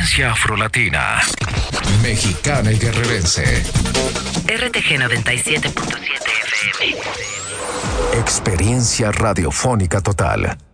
Experiencia afrolatina, mexicana y guerrerense. RTG 97.7 FM. Experiencia radiofónica total.